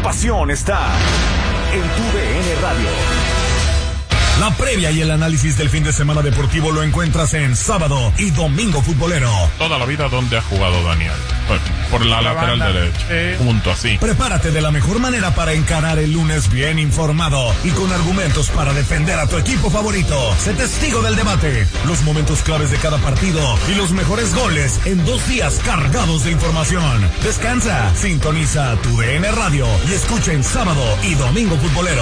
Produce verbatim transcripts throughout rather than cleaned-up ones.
pasión está en tu D N Radio. La previa y el análisis del fin de semana deportivo lo encuentras en Sábado y Domingo Futbolero. Toda la vida donde ha jugado Daniel. Bueno, por la, la lateral derecha. Eh. Punto así. Prepárate de la mejor manera para encarar el lunes bien informado y con argumentos para defender a tu equipo favorito. Sé testigo del debate, los momentos claves de cada partido y los mejores goles en dos días cargados de información. Descansa, sintoniza tu D N Radio y escucha en Sábado y Domingo Futbolero.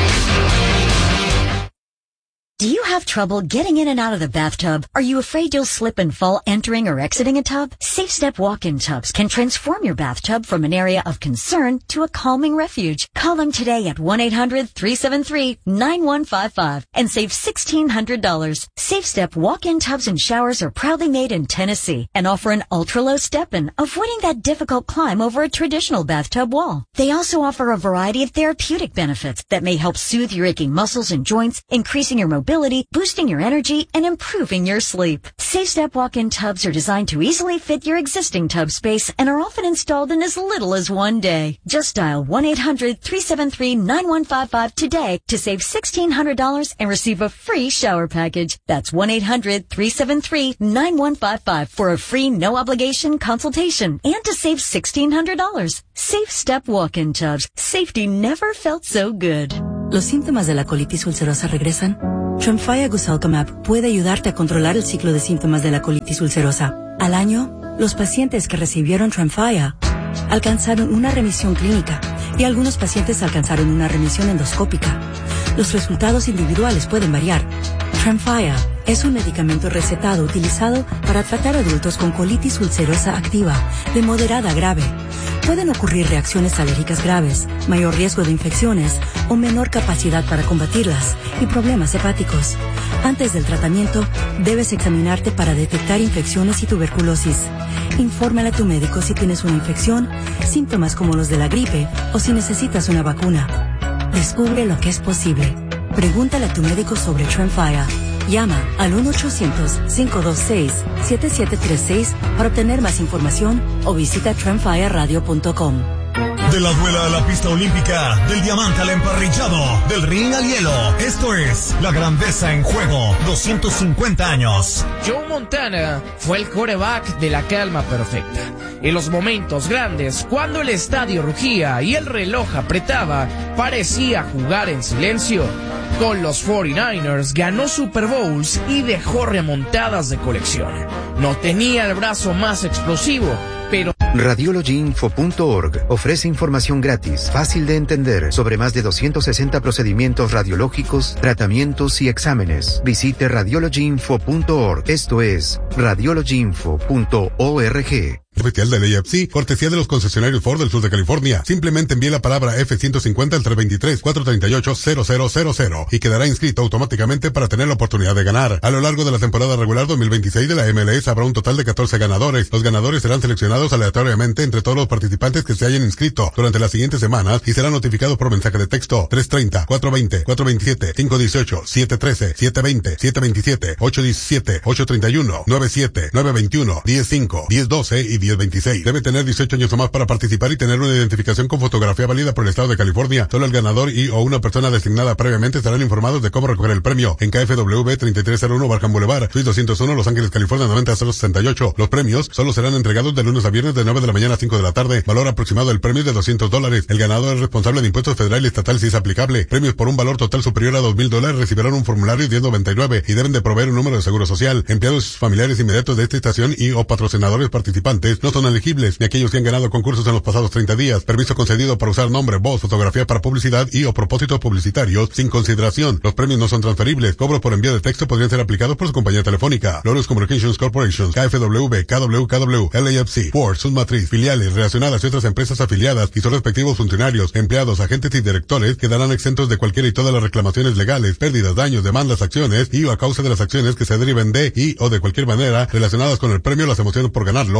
Do you have trouble getting in and out of the bathtub? Are you afraid you'll slip and fall entering or exiting a tub? Safe Step walk-in tubs can transform your bathtub from an area of concern to a calming refuge. Call them today at one eight hundred three seven three nine one five five and save sixteen hundred dollars. Safe Step walk-in tubs and showers are proudly made in Tennessee and offer an ultra-low step-in, avoiding that difficult climb over a traditional bathtub wall. They also offer a variety of therapeutic benefits that may help soothe your aching muscles and joints, increasing your mobility, boosting your energy, and improving your sleep. Safe Step walk-in tubs are designed to easily fit your existing tub space and are often installed in as little as one day. Just dial one eight hundred three seven three nine one five five today to save sixteen hundred dollars and receive a free shower package. That's one eight hundred three seven three nine one five five for a free no-obligation consultation and to save sixteen hundred dollars. Safe Step walk-in tubs. Safety never felt so good. ¿Los síntomas de la colitis ulcerosa regresan? Tremfya Guselkumab puede ayudarte a controlar el ciclo de síntomas de la colitis ulcerosa. Al año, los pacientes que recibieron Tremfya alcanzaron una remisión clínica y algunos pacientes alcanzaron una remisión endoscópica. Los resultados individuales pueden variar. Tremfya es un medicamento recetado utilizado para tratar adultos con colitis ulcerosa activa, de moderada a grave. Pueden ocurrir reacciones alérgicas graves, mayor riesgo de infecciones o menor capacidad para combatirlas y problemas hepáticos. Antes del tratamiento, debes examinarte para detectar infecciones y tuberculosis. Infórmale a tu médico si tienes una infección, síntomas como los de la gripe o si necesitas una vacuna. Descubre lo que es posible. Pregúntale a tu médico sobre Tremfya. Llama al uno ochocientos cinco dos seis siete siete tres seis para obtener más información o visita tremfya radio punto com. De la duela a la pista olímpica, del diamante al emparrillado, del ring al hielo. Esto es La Grandeza en Juego, doscientos cincuenta años. Joe Montana fue el quarterback de la calma perfecta. En los momentos grandes, cuando el estadio rugía y el reloj apretaba, parecía jugar en silencio. Con los cuarenta y nueve ers ganó Super Bowls y dejó remontadas de colección. No tenía el brazo más explosivo, pero... Radiology Info punto org ofrece información gratis, fácil de entender, sobre más de doscientos sesenta procedimientos radiológicos, tratamientos y exámenes. Visite Radiology Info punto org. Esto es Radiology Info punto org. Especial del A F C, cortesía de los concesionarios Ford del sur de California. Simplemente envíe la palabra F ciento cincuenta al tres dos tres, cuatro tres ocho, cero cero cero cero y quedará inscrito automáticamente para tener la oportunidad de ganar. A lo largo de la temporada regular dos mil veintiséis de la M L S habrá un total de catorce ganadores. Los ganadores serán seleccionados aleatoriamente entre todos los participantes que se hayan inscrito durante las siguientes semanas y serán notificados por mensaje de texto tres treinta, cuatro veinte, cuatro veintisiete, cinco dieciocho, siete trece, siete veinte, siete veintisiete, ocho diecisiete, ocho treinta y uno, nueve siete, nueve veintiuno, diez cinco, diez doce y diez veintiséis. Debe tener dieciocho años o más para participar y tener una identificación con fotografía válida por el estado de California. Solo el ganador y o una persona designada previamente estarán informados de cómo recoger el premio. En K F W treinta y tres cero uno Barham Boulevard, Suite doscientos uno, Los Ángeles, California noventa cero sesenta y ocho. Los premios solo serán entregados de lunes a viernes de nueve de la mañana a cinco de la tarde. Valor aproximado del premio es de doscientos dólares. El ganador es responsable de impuestos federal y estatal si es aplicable. Premios por un valor total superior a dos mil dólares recibirán un formulario diez noventa y nueve y deben de proveer un número de seguro social. Empleados familiares inmediatos de esta estación y o patrocinadores participantes no son elegibles, ni aquellos que han ganado concursos en los pasados treinta días. Permiso concedido para usar nombre, voz, fotografía para publicidad y o propósitos publicitarios sin consideración. Los premios no son transferibles. Cobros por envío de texto podrían ser aplicados por su compañía telefónica. Loros Communications Corporation, K F W, K W K W, L A F C, Ford, Submatriz, filiales, relacionadas y otras empresas afiliadas y sus respectivos funcionarios, empleados, agentes y directores quedarán exentos de cualquiera y todas las reclamaciones legales, pérdidas, daños, demandas, acciones y o a causa de las acciones que se deriven de y o de cualquier manera relacionadas con el premio, las emociones por ganarlo y o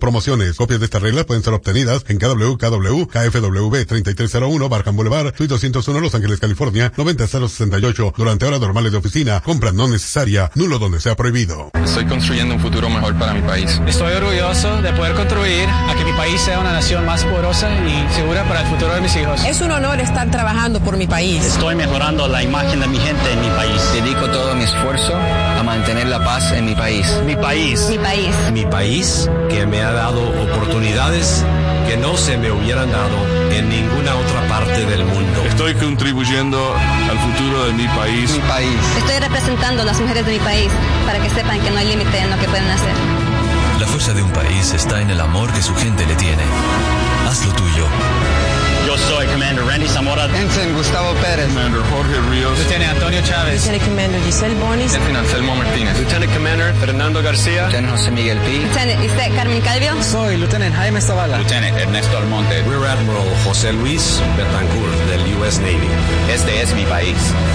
promociones. Copias de estas reglas pueden ser obtenidas en K W K W K F W treinta y tres cero uno Barham Boulevard, Suite doscientos uno, Los Ángeles, California, noventa cero sesenta y ocho. Durante horas normales de oficina, compra no necesaria, nulo donde sea prohibido. Estoy construyendo un futuro mejor para mi país. Estoy orgulloso de poder contribuir a que mi país sea una nación más poderosa y segura para el futuro de mis hijos. Es un honor estar trabajando por mi país. Estoy mejorando la imagen de mi gente en mi país. Dedico todo mi esfuerzo a mantener la paz en mi país. Mi país. Mi país. Mi país, que me ha dado oportunidades que no se me hubieran dado en ninguna otra parte del mundo. Estoy contribuyendo al futuro de mi país. Mi país. Estoy representando a las mujeres de mi país para que sepan que no hay límite en lo que pueden hacer. La fuerza de un país está en el amor que su gente le tiene. Haz lo tuyo. Yo soy Commander Randy Zamora. Ensign Gustavo Pérez. Commander Jorge Ríos. Lieutenant Antonio Chávez. Lieutenant Commander Giselle Bonis. Lieutenant Anselmo Martínez. Lieutenant Commander Fernando García. Lieutenant José Miguel Pi. Lieutenant Isaac Carmen Calvio. Soy Lieutenant Jaime Zavala. Lieutenant Ernesto Almonte. Rear Admiral José Luis Betancourt del U S Navy. Este es mi país.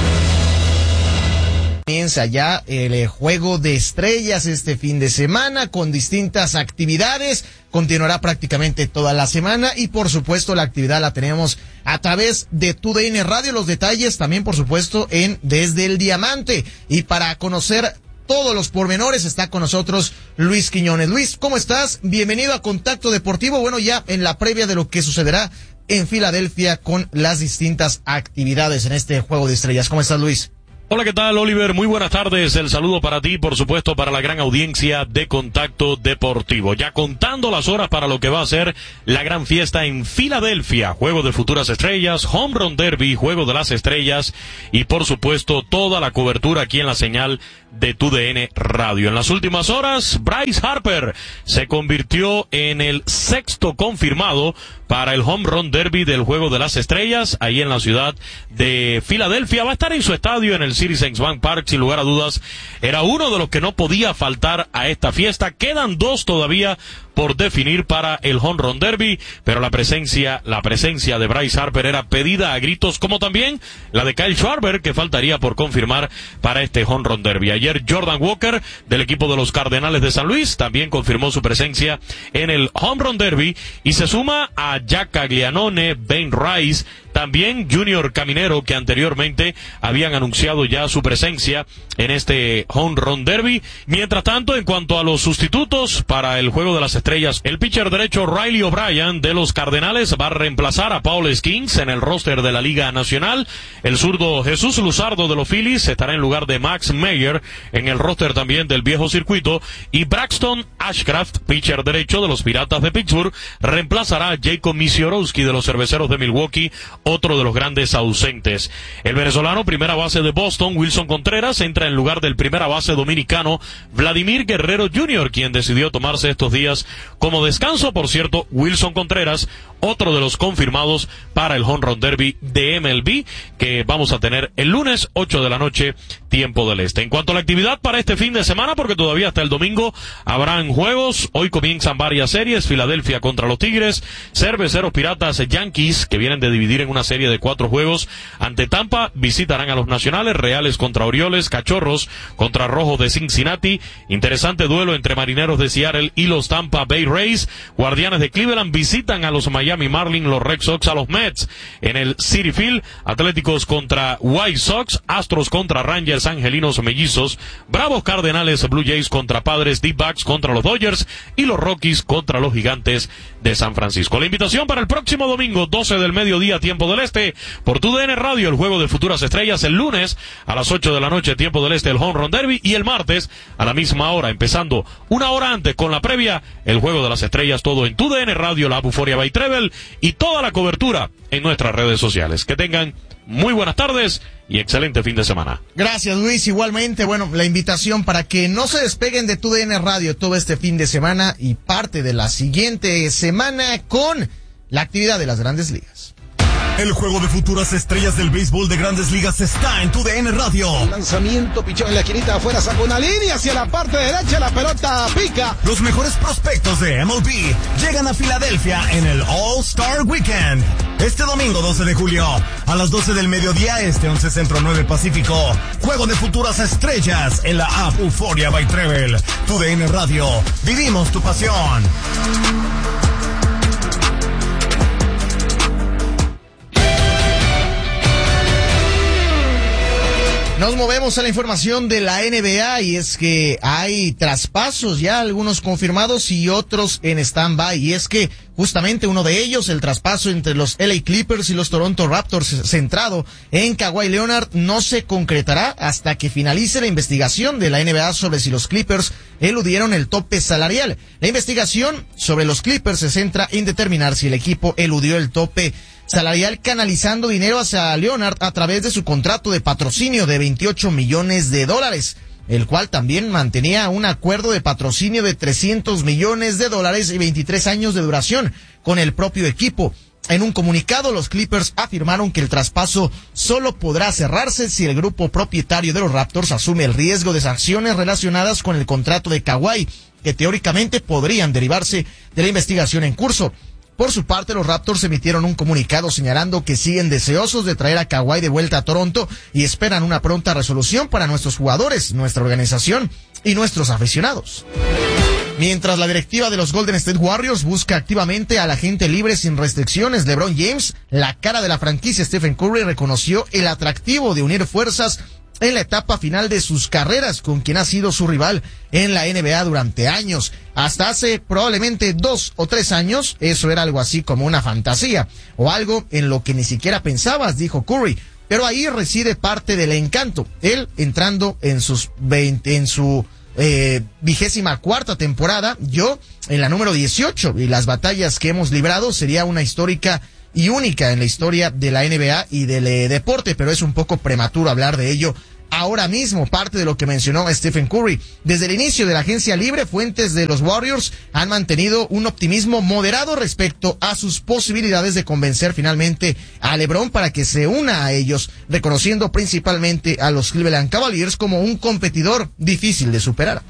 Comienza ya el Juego de Estrellas este fin de semana con distintas actividades. Continuará prácticamente toda la semana y por supuesto la actividad la tenemos a través de Tu D N Radio. Los detalles también por supuesto en Desde el Diamante. Y para conocer todos los pormenores está con nosotros Luis Quiñones. Luis, ¿cómo estás? Bienvenido a Contacto Deportivo. Bueno, ya en la previa de lo que sucederá en Filadelfia con las distintas actividades en este Juego de Estrellas. ¿Cómo estás, Luis? Hola, ¿qué tal, Oliver? Muy buenas tardes. El saludo para ti, por supuesto, para la gran audiencia de Contacto Deportivo. Ya contando las horas para lo que va a ser la gran fiesta en Filadelfia. Juego de futuras estrellas, Home Run Derby, Juego de las Estrellas y, por supuesto, toda la cobertura aquí en la señal de Tu D N Radio. En las últimas horas, Bryce Harper se convirtió en el sexto confirmado para el Home Run Derby del Juego de las Estrellas, ahí en la ciudad de Filadelfia. Va a estar en su estadio en el Citizens Bank Park, sin lugar a dudas. Era uno de los que no podía faltar a esta fiesta. Quedan dos todavía por definir para el Home Run Derby, pero la presencia, la presencia de Bryce Harper era pedida a gritos, como también la de Kyle Schwarber, que faltaría por confirmar para este Home Run Derby. Ayer Jordan Walker, del equipo de los Cardenales de San Luis, también confirmó su presencia en el Home Run Derby, y se suma a Jack Caglianone, Ben Rice, también Junior Caminero, que anteriormente habían anunciado ya su presencia en este Home Run Derby. Mientras tanto, en cuanto a los sustitutos para el Juego de las Estrellas, el pitcher derecho Riley O'Brien de los Cardenales va a reemplazar a Paul Skeens en el roster de la Liga Nacional. El zurdo Jesús Luzardo de los Phillies estará en lugar de Max Meyer en el roster también del viejo circuito, y Braxton Ashcraft, pitcher derecho de los Piratas de Pittsburgh, reemplazará a Jacob Misiorowski de los Cerveceros de Milwaukee, otro de los grandes ausentes. El venezolano, primera base de Boston, Wilson Contreras, entra en lugar del primera base dominicano Vladimir Guerrero junior, quien decidió tomarse estos días como descanso. Por cierto, Wilson Contreras, otro de los confirmados para el Home Run Derby de M L B, que vamos a tener el lunes, ocho de la noche, tiempo del este. En cuanto a la actividad para este fin de semana, porque todavía hasta el domingo habrán juegos, hoy comienzan varias series: Filadelfia contra los Tigres, Cerveceros Piratas Yankees, que vienen de dividir en una serie de cuatro juegos ante Tampa, visitarán a los Nacionales, Reales contra Orioles, Cachorros contra Rojos de Cincinnati, interesante duelo entre Marineros de Seattle y los Tampa Bay Rays, Guardianes de Cleveland visitan a los Miami Marlins, los Red Sox a los Mets en el Citi Field, Atléticos contra White Sox, Astros contra Rangers, Angelinos Mellizos, Bravos Cardenales, Blue Jays contra Padres, D-Backs contra los Dodgers y los Rockies contra los Gigantes de San Francisco. La invitación para el próximo domingo, doce del mediodía, tiempo del este, por Tu D N Radio, el Juego de Futuras Estrellas. El lunes a las ocho de la noche, tiempo del este, el Home Run Derby, y el martes a la misma hora, empezando una hora antes con la previa, el Juego de las Estrellas, todo en Tu D N Radio, la Buforia by Treble y toda la cobertura en nuestras redes sociales. Que tengan muy buenas tardes y excelente fin de semana. Gracias, Luis. Igualmente, bueno, la invitación para que no se despeguen de Tu D N Radio todo este fin de semana y parte de la siguiente semana con la actividad de las Grandes Ligas. El juego de futuras estrellas del béisbol de Grandes Ligas está en tu D N Radio. Lanzamiento, pichón en la esquinita afuera, saca una línea hacia la parte derecha, la pelota pica. Los mejores prospectos de M L B llegan a Filadelfia en el All-Star Weekend. Este domingo doce de julio, a las doce del mediodía este, once Centro, nueve Pacífico. Juego de futuras estrellas en la app Euphoria by Treble. Tu D N Radio, vivimos tu pasión. Nos movemos a la información de la N B A y es que hay traspasos ya, algunos confirmados y otros en stand-by. Y es que justamente uno de ellos, el traspaso entre los L A Clippers y los Toronto Raptors centrado en Kawhi Leonard, no se concretará hasta que finalice la investigación de la N B A sobre si los Clippers eludieron el tope salarial. La investigación sobre los Clippers se centra en determinar si el equipo eludió el tope salarial canalizando dinero hacia Leonard a través de su contrato de patrocinio de veintiocho millones de dólares, el cual también mantenía un acuerdo de patrocinio de trescientos millones de dólares y veintitrés años de duración con el propio equipo. En un comunicado, los Clippers afirmaron que el traspaso solo podrá cerrarse si el grupo propietario de los Raptors asume el riesgo de sanciones relacionadas con el contrato de Kawhi, que teóricamente podrían derivarse de la investigación en curso. Por su parte, los Raptors emitieron un comunicado señalando que siguen deseosos de traer a Kawhi de vuelta a Toronto y esperan una pronta resolución para nuestros jugadores, nuestra organización y nuestros aficionados. Mientras la directiva de los Golden State Warriors busca activamente al agente libre sin restricciones, LeBron James, la cara de la franquicia Stephen Curry, reconoció el atractivo de unir fuerzas en la etapa final de sus carreras con quien ha sido su rival en la N B A durante años. Hasta hace probablemente dos o tres años, eso era algo así como una fantasía, o algo en lo que ni siquiera pensabas, dijo Curry. Pero ahí reside parte del encanto. Él entrando en sus veinte, en su eh, vigésima cuarta temporada, yo en la número dieciocho, y las batallas que hemos librado sería una histórica y única en la historia de la N B A y del eh, deporte, pero es un poco prematuro hablar de ello ahora mismo. Parte de lo que mencionó Stephen Curry. Desde el inicio de la agencia libre, fuentes de los Warriors han mantenido un optimismo moderado respecto a sus posibilidades de convencer finalmente a LeBron para que se una a ellos, reconociendo principalmente a los Cleveland Cavaliers como un competidor difícil de superar.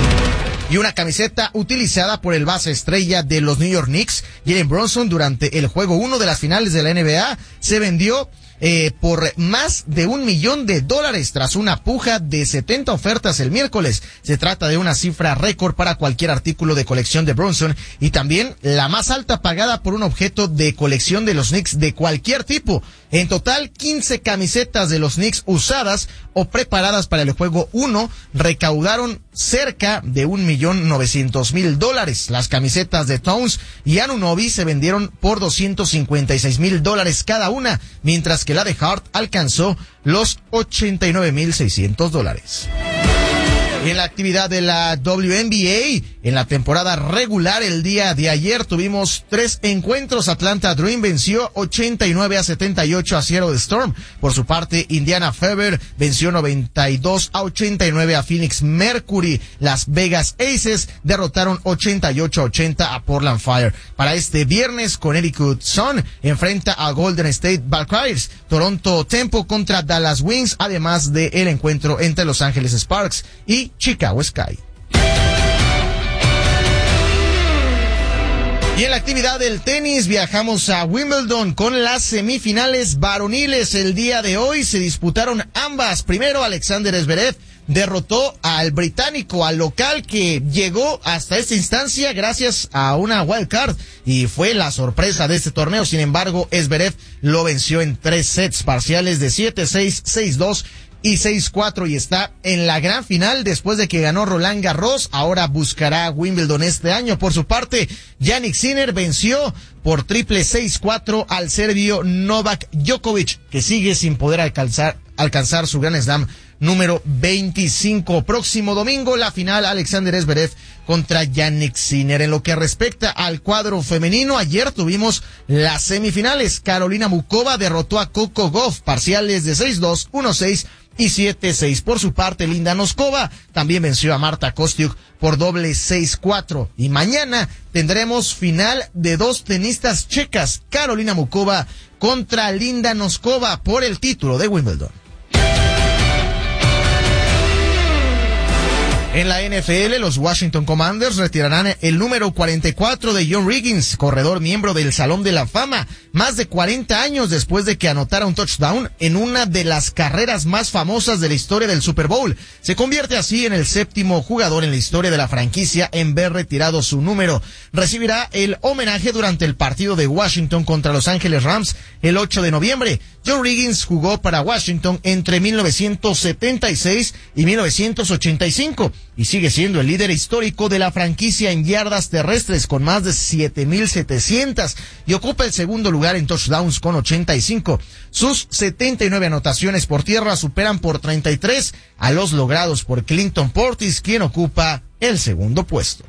Y una camiseta utilizada por el base estrella de los New York Knicks, Jalen Brunson, durante el juego uno de las finales de la N B A, se vendió Eh, por más de un millón de dólares tras una puja de setenta ofertas el miércoles. Se trata de una cifra récord para cualquier artículo de colección de Brunson y también la más alta pagada por un objeto de colección de los Knicks de cualquier tipo. En total, quince camisetas de los Knicks usadas o preparadas para el juego uno recaudaron cerca de un millón novecientos mil dólares. Las camisetas de Towns y Anunoby se vendieron por doscientos cincuenta y seis mil dólares cada una, mientras que la de Hart alcanzó los ochenta y nueve mil seiscientos dólares. En la actividad de la W N B A, en la temporada regular el día de ayer tuvimos tres encuentros. Atlanta Dream venció ochenta y nueve a setenta y ocho a Seattle Storm. Por su parte, Indiana Fever venció noventa y dos a ochenta y nueve a Phoenix Mercury. Las Vegas Aces derrotaron ochenta y ocho a ochenta a Portland Fire. Para este viernes, Connecticut Sun enfrenta a Golden State Valkyries. Toronto Tempo contra Dallas Wings, además de el encuentro entre Los Ángeles Sparks y Chicago Sky. Y en la actividad del tenis viajamos a Wimbledon con las semifinales varoniles. El día de hoy se disputaron ambas. Primero, Alexander Zverev derrotó al británico, al local, que llegó hasta esta instancia gracias a una wild card y fue la sorpresa de este torneo. Sin embargo, Zverev lo venció en tres sets parciales de siete seis, seis dos y seis cuatro y está en la gran final después de que ganó Roland Garros. Ahora buscará Wimbledon este año. Por su parte, Jannik Sinner venció por triple seis cuatro al serbio Novak Djokovic, que sigue sin poder alcanzar alcanzar su Grand Slam número veinticinco. Próximo domingo, la final, Alexander Zverev contra Jannik Sinner. En lo que respecta al cuadro femenino, ayer tuvimos las semifinales. Karolina Muchova derrotó a Coco Gauff, parciales de seis dos, uno seis y siete seis. Por su parte, Linda Noskova también venció a Marta Kostyuk por doble seis cuatro. Y mañana tendremos final de dos tenistas checas, Karolina Muchova contra Linda Noskova por el título de Wimbledon. En la N F L, los Washington Commanders retirarán el número cuarenta y cuatro de John Riggins, corredor miembro del Salón de la Fama, más de cuarenta años después de que anotara un touchdown en una de las carreras más famosas de la historia del Super Bowl. Se convierte así en el séptimo jugador en la historia de la franquicia en ver retirado su número. Recibirá el homenaje durante el partido de Washington contra Los Ángeles Rams el ocho de noviembre. John Riggins jugó para Washington entre mil novecientos setenta y seis y mil novecientos ochenta y cinco y sigue siendo el líder histórico de la franquicia en yardas terrestres con más de siete mil setecientas y ocupa el segundo lugar en touchdowns con ochenta y cinco. Sus setenta y nueve anotaciones por tierra superan por treinta y tres a los logrados por Clinton Portis, quien ocupa el segundo puesto.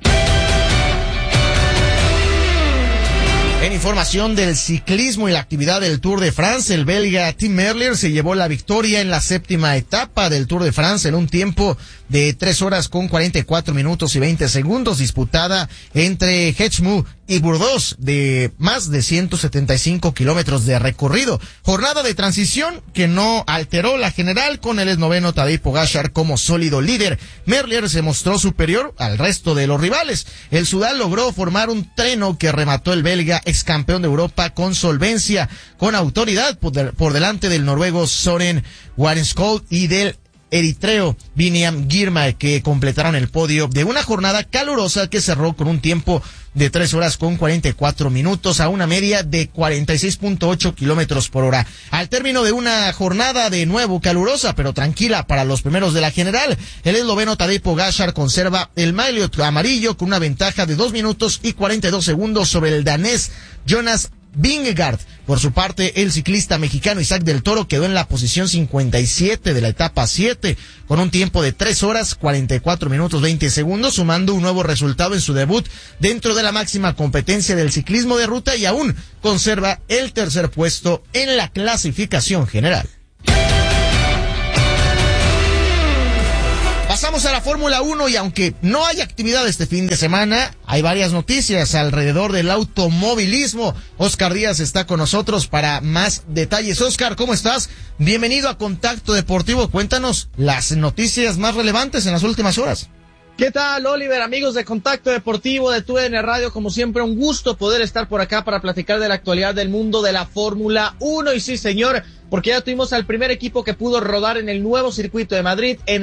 En información del ciclismo y la actividad del Tour de France, el belga Tim Merlier se llevó la victoria en la séptima etapa del Tour de France en un tiempo de tres horas con cuarenta y cuatro minutos y veinte segundos, disputada entre Hedgemont y Burdeos, de más de ciento setenta y cinco kilómetros de recorrido. Jornada de transición que no alteró la general, con el esloveno Tadej Pogačar como sólido líder. Merlier se mostró superior al resto de los rivales. El sudán logró formar un treno que remató el belga ex campeón de Europa con solvencia, con autoridad por, de, por delante del noruego Søren Warneskjold y del eritreo Biniam Girmay, que completaron el podio de una jornada calurosa que cerró con un tiempo de tres horas con cuarenta y cuatro minutos a una media de cuarenta y seis punto ocho kilómetros por hora. Al término de una jornada de nuevo calurosa pero tranquila para los primeros de la general, el esloveno Tadej Pogačar conserva el maillot amarillo con una ventaja de dos minutos y cuarenta y dos segundos sobre el danés Jonas Vingegaard. Por su parte, el ciclista mexicano Isaac del Toro quedó en la posición cincuenta y siete de la etapa siete, con un tiempo de tres horas, cuarenta y cuatro minutos, veinte segundos, sumando un nuevo resultado en su debut dentro de la máxima competencia del ciclismo de ruta y aún conserva el tercer puesto en la clasificación general. Pasamos a la Fórmula uno y aunque no hay actividad este fin de semana, hay varias noticias alrededor del automovilismo. Oscar Díaz está con nosotros para más detalles. Oscar, ¿cómo estás? Bienvenido a Contacto Deportivo. Cuéntanos las noticias más relevantes en las últimas horas. ¿Qué tal, Oliver? Amigos de Contacto Deportivo de T U D N Radio, como siempre un gusto poder estar por acá para platicar de la actualidad del mundo de la Fórmula uno. Y sí, señor, porque ya tuvimos al primer equipo que pudo rodar en el nuevo circuito de Madrid, en